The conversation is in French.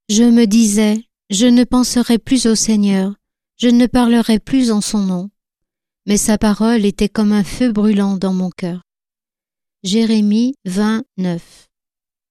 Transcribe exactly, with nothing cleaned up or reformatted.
Je me disais, je ne penserai plus au Seigneur, je ne parlerai plus en son nom. Mais sa parole était comme un feu brûlant dans mon cœur. Jérémie vingt, neuf.